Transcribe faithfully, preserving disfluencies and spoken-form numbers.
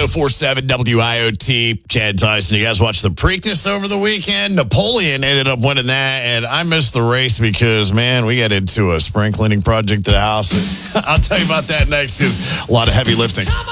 oh four seven W I O T, Chad Tyson. You guys watched the Preakness over the weekend. Napoleon ended up winning that, and I missed the race because, man, we got into a spring cleaning project at the house. I'll tell you about that next because a lot of heavy lifting.